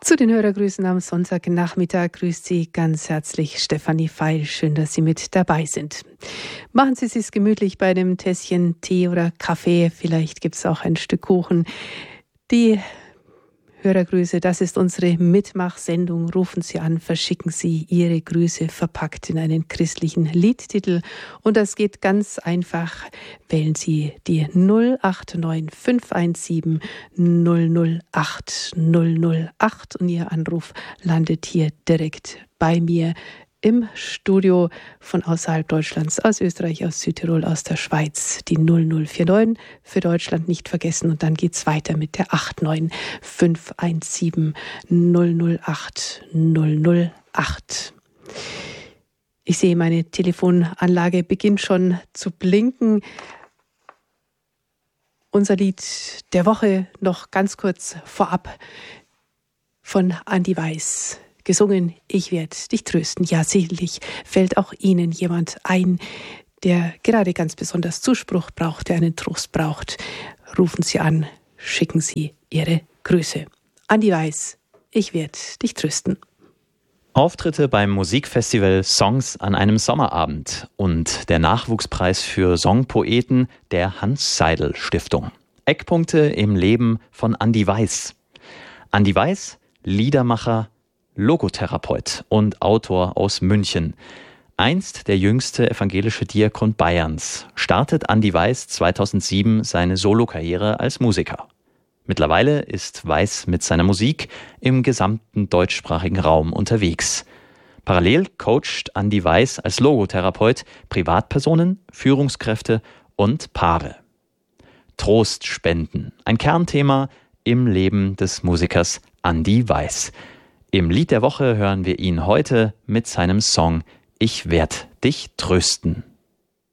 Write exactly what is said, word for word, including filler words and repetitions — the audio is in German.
Zu den Hörergrüßen am Sonntagnachmittag grüßt Sie ganz herzlich Stefanie Feil. Schön, dass Sie mit dabei sind. Machen Sie es sich gemütlich bei einem Tässchen Tee oder Kaffee. Vielleicht gibt es auch ein Stück Kuchen. Die Hörergrüße, das ist unsere Mitmachsendung. Rufen Sie an, verschicken Sie Ihre Grüße verpackt in einen christlichen Liedtitel. Und das geht ganz einfach. Wählen Sie die null acht neun fünf eins sieben null null acht null null acht und Ihr Anruf landet hier direkt bei mir im Studio von außerhalb Deutschlands, aus Österreich, aus Südtirol, aus der Schweiz. Die null null vier neun für Deutschland nicht vergessen und dann geht's weiter mit der acht neun fünf eins sieben null null acht null null acht. Ich sehe, meine Telefonanlage beginnt schon zu blinken. Unser Lied der Woche noch ganz kurz vorab von Andi Weiß. Gesungen, ich werde dich trösten. Ja, sicherlich fällt auch Ihnen jemand ein, der gerade ganz besonders Zuspruch braucht, der einen Trost braucht. Rufen Sie an, schicken Sie Ihre Grüße. Andi Weiß, ich werde dich trösten. Auftritte beim Musikfestival Songs an einem Sommerabend und der Nachwuchspreis für Songpoeten der Hans-Seidel-Stiftung. Eckpunkte im Leben von Andi Weiß. Andi Weiß, Liedermacher, Logotherapeut und Autor aus München. Einst der jüngste evangelische Diakon Bayerns, startet Andi Weiß zweitausendsieben seine Solokarriere als Musiker. Mittlerweile ist Weiß mit seiner Musik im gesamten deutschsprachigen Raum unterwegs. Parallel coacht Andi Weiß als Logotherapeut Privatpersonen, Führungskräfte und Paare. Trost spenden, ein Kernthema im Leben des Musikers Andi Weiß. Im Lied der Woche hören wir ihn heute mit seinem Song Ich werd dich trösten.